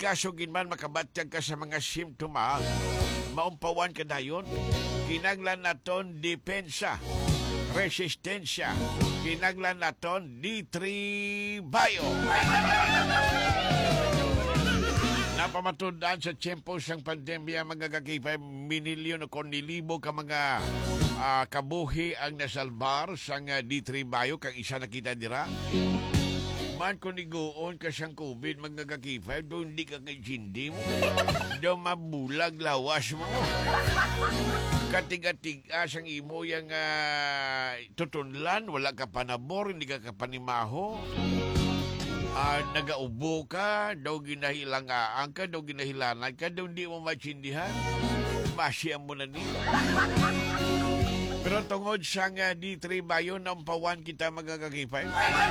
kasugin man makabatyag ka sa mga simptoma, maumpawan ka dayon. Kinaglan naton depensa, resistensya. Kinaglan naton D3 Bio. Napamatundaan sa tiyempo sang pandemya, mga kakipay, minilyon o konilibo ka mga kabuhi ang nasalbar sang D3 Bio, kang isa nakita dira. Man kung iguon ka siyang COVID, mga kakipay, doon hindi ka kajindi mo. Doon mabulag lawas mo. Katiga-tiga siyang imo yung tutunlan, wala ka panabor, hindi ka kapanimaho. Nagaubo ka, daw ginahilangaan ka, daw ginahilanan ka, daw hindi mo matsindihan. Masya mo na niyo. Pero tungod sa D3 Bio, nampawan kita magkakakipay.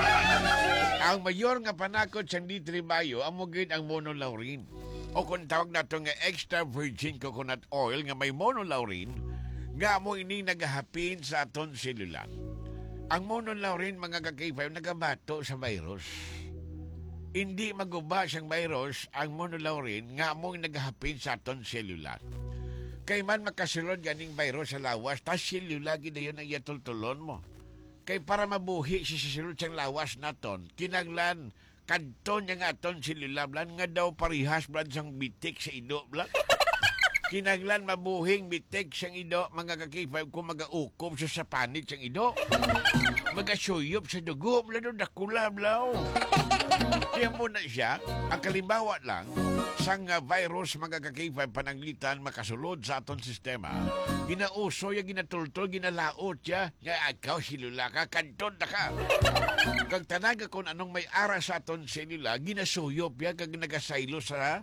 Ang mayor nga panakot sa D3 Bio, amugin ang monolaurin. O kung tawag na ito nga extra virgin coconut oil nga may monolaurin, nga mo ini nagahapin sa aton selular. Ang monolaurin, mga kakipay, nagabato sa virus. Hindi maguba siyang virus ang monolaurin nga mong naghahapin sa aton selular. Kay man makasulod ganing virus sa lawas, tas selular gina yun ang yatultulon mo. Kay para mabuhi si sisulod siyang lawas naton, kinaglan kadton niya nga aton selular blan nga daw parihas blan siyang bitik sa ido blan. Kinaglan mabuhing bitik siyang ido, mga kakipay, kung mag-aukom siya sa panit siyang ido. Mag-asuyop sa dugo, blan dakula blaw. Kaya muna siya, ang kalimbawa lang, sang virus, mga kakipay, pananglitan, makasulod sa aton sistema, ginauso ya, ginatultol, ginalaot ya, nga ikaw silula ka, kanton na ka. Kag tanaga kung anong may ara sa aton silula, ginasuyop ya, kag nagasaylo sa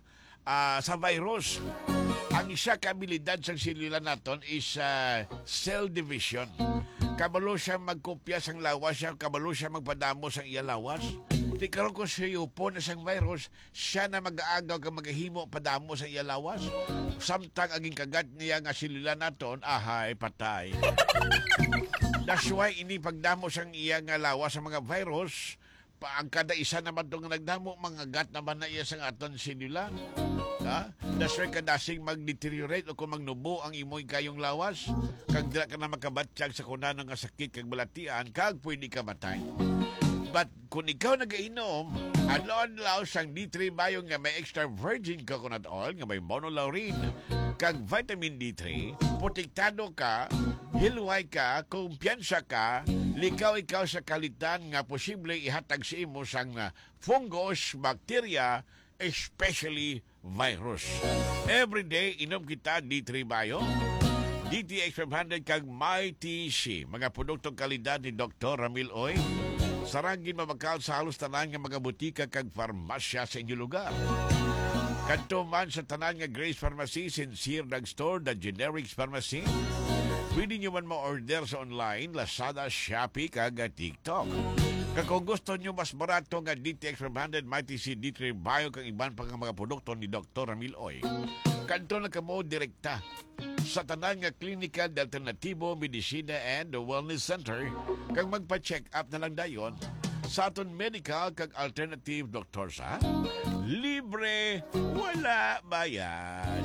virus. Ang isa kabilidad sa silula naton is cell division. Kabalo siya magkopya sang lawas siya, kabalo siya magpadamo sang iya lawas. Di karon ko siya upo na sang virus, siya na mag-aagaw ka maghimo padamo sa iya lawas. Samtang aging kagat niya nga silula naton, ahay, patay. That's why ini pagdamo sang iya nga lawas sa mga virus, ang kada isa naman itong nagdamo, mga gat naman na iya sang aton silula. That's why kadasing mag-deteriorate o kung magnubo ang imoy kayong lawas, kag dila ka na makabatsyag sa kunanan nga sakit kag balatian, kag pwede ka matay. But kung ikaw nag-inom, adlaw-adlaw sang D3 Bio nga may extra virgin coconut oil, nga may monolaurin, kag vitamin D3, protektado ka, hilway ka, kumpiyansa ka, likaw ikaw sa kalitan nga posible ihatag sa imo sang fungus, bacteria, especially virus. Every day, inom kita D3 Bio, DTX 500 kag MyTC, mga produktong kalidad ni Dr. Ramil Oy. Sarangin mabakal sa halos tanan nga mga butika kag farmasya sa inyong lugar. Kadto man sa tanan nga Grace Pharmacy, Sincere Drugstore, The Generics Pharmacy. Pwede nyo man ma-order sa online, Lazada, Shopee, kag TikTok. Kung gusto nyo mas barato nga DTX 500, MyTC, D3 Bio, kang iban pang mga produkto ni Dr. Ramil Oy, kanto na kamo direkta sa tanan nga Klinika de Alternatibo, Medicina and Wellness Center, kang magpa-check up na lang dayon sa aton medical kag alternative doctor sa libre, wala bayad.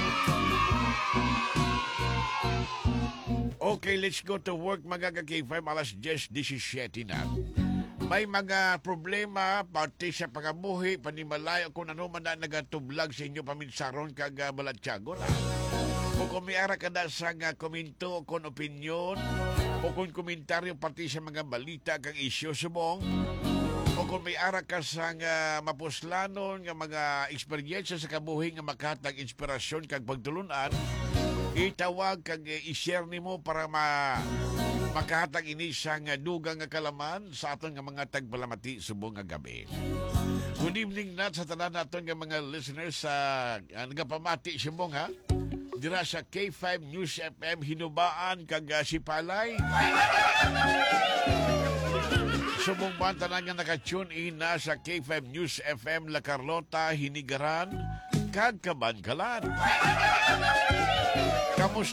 Okay, let's go to work, mga ka-K5, alas 10:17 na. May mga problema pati sa pagabuhi, panimalayo kung ano man na nagatublag sa inyo paminsaron kag balatyago na. O kung may ara ka na sa komento o kung opinion o kung komentaryo pati sa mga balita kag isyo subong o kung may ara ka sa mapuslanon nga mga eksperyensya sa kabuhi nga makatag inspirasyon kag pagtulunan, itawag kag i-share nimo para makahatag ini siyang dugang nga kalaman sa aton nga mga tagpalamati subong nga gabi. Good evening na sa tanan naton nga mga listeners sa nagapamati subong ha. Dira sa K5 News FM Hinubaan kag Sipalay. Subong man tanan nga naka-tune in na sa K5 News FM La Carlota, Hinigaran kag Kabangkalan.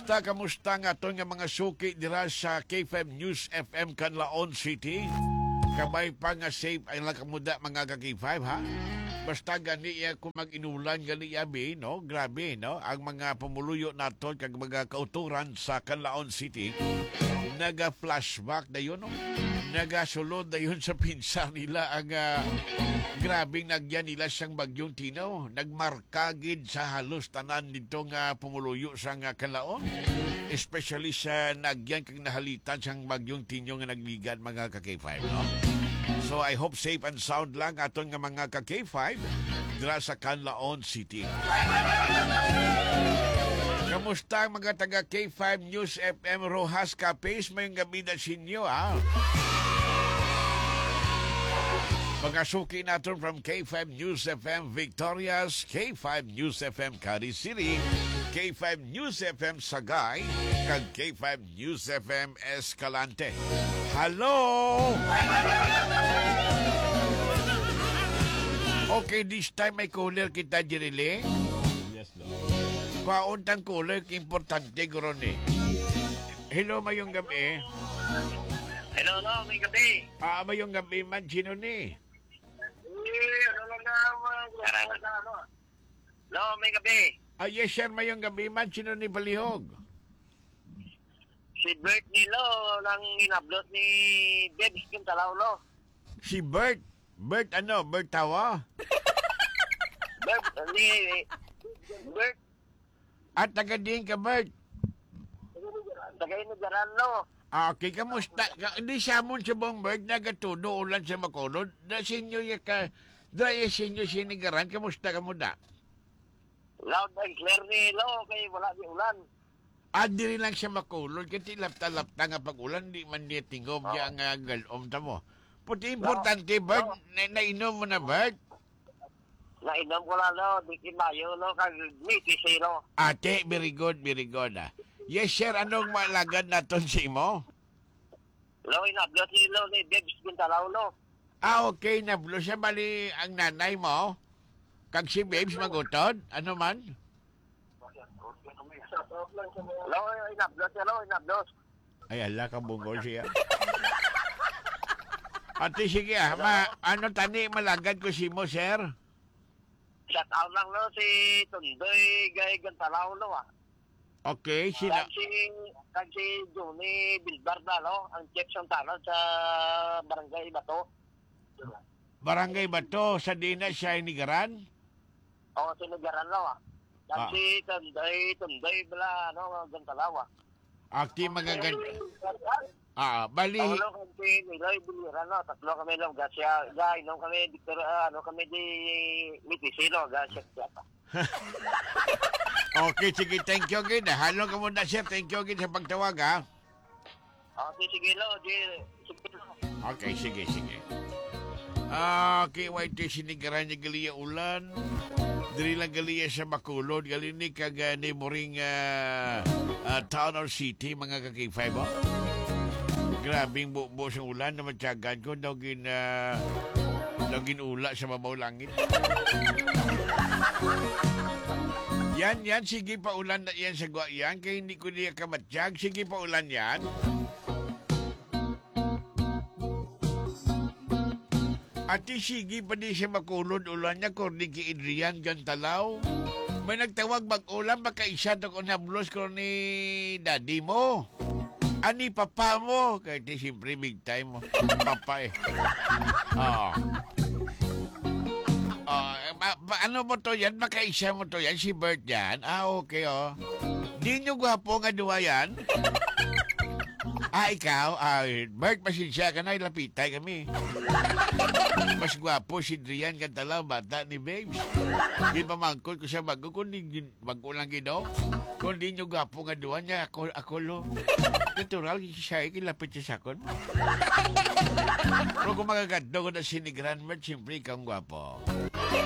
Kamusta nga to nga mga suki dira sa K5 News FM Canlaon City, Kamay pa nga safe ay lang kamuda mga ka-K5 ha. Basta gani iya kung mag-inulan gani yabi, no? Grabe, no? Ang mga pumuluyo naton kag mga kauturan sa Canlaon City naga-flashback na yun, no? Nagasulod na yun sa pinsa nila ang grabing nagyan nila siyang bagyong Tino. Nagmarkagid sa halos tanan dito nga pumuluyo sa nga Canlaon. Especially sa nagyan kag nahalitan siyang bagyong Tino nga nagligan mga ka-K5, no? So I hope safe and sound lang aton nga mga ka-K5 dira sa Canlaon City. Kamusta ang mga taga K5 News FM Rojas Capes? Mayong gabi na sinyo, ha? Mga suki natin from K5 News FM Victorias, K5 News FM Cari City, K5 News FM Sagay, kag K5 News FM Escalante. Hello! Okay, this time may caller kita, Jirili. Yes, Lord. Kauntang caller, importante guro ni. Hello, mayong gabi. Hello, may gabi. Mayong gabi man, sino ni? Hello, may gabi. Yes, sir, mayong gabi man, sino ni Balihog? Si Bert Nilo nang inablot ni Debs yung Talaulo. Si Bert. Bert ano? Bert Tawa? Bert At taga din ka, Bert. tagay ni Garano. Okay, kamusta? Hindi siya mo sa buong Bert, nagatudo ulan sa Macolod. Da sinyo ka, da sinyo sinigaran, kamusta ka mo da? Loud and clear ni Lo, kay wala di ulan. Diri lang siya Macolod, kasi lapta-lapta nga pag ulan, di man di tingog niya ang galom ta mo. Puti importante, Bert, nainom mo na, Bert? Nainom ko lang, Lo, di kimayo, Lo, kag miti silo. Ate, very good, ah. Yes, sir, anong malagad naton si mo? Lo, inablot ni Lo ni Debs yung Talaulo. Okay, nablo siya, bali ang nanay mo. Kag si Babes magutod, ano man? Lo, inablot niya, Lo, inablot. Ay, ala ka bungol siya. Ate, sige ano tani malagad ko si mo, sir? Shout out lang, Lo, si Tundoy Gay Gantalaulo, Okay, sila... Kag si Johnny Bilbarda, no? Ang chef ng tanong sa Barangay Bato. Barangay Bato, sa Dina siya inigaran? O, sinigaran, no? Kag si Tundoy bala, no? Gantalawa. Akti mga bali... Paulo kag si Niloy Biliran, no? Tatlo kami lang, gasya, inom kami, kami di mitisino, gasya, Okay, sige, thank you again. Halo ka muna, sir. Thank you again sa pagtawag, ha? Okay, sige, Lo. Okay, sige. Okay, YT sinigaran niya galiya ulan. Dili lang galiya sa Macolod. Galini kag ni Moring town or city, mga ka-K5, ho? Grabing buo sa ulan na matyagan ko. Dagin ula sa mabaw langit. Yan, sige pa ulan na yan sa gwa yan, kaya hindi ko niya kamatsyag. Sige pa ulan yan. Ati sige pa di siya makulod ulan niya, kordi ki Adrian Gantalaw. May nagtawag mag-ulan, baka isa to kung nablos ko ni daddy mo. Ani papa mo. Kaya di siyempre big time mo. Papa eh. Ano mo to yan? Makaisa mo to yan? Si Bert yan? Okay, Di nyo gwapo nga duwa yan? Ikaw? Bert, pasensya ka na, ilapitay kami. Mas gwapo si Drian Gantalaw, bata ni Babes. Di pa mangkot ko siya bago, kung di lang gino. Kung di nyo gwapo nga duwa niya, ako lo. Natural, siya ikilapit siya sakon. Pero kung magaganda ko na sinigran, Bert, siyempre ikaw gwapo.